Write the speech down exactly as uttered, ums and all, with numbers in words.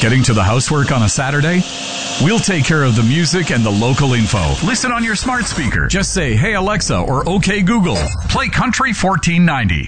Getting to the housework on a Saturday? We'll take care of the music and the local info. Listen on your smart speaker. Just say, "Hey Alexa," or "Okay Google, play Country fourteen ninety."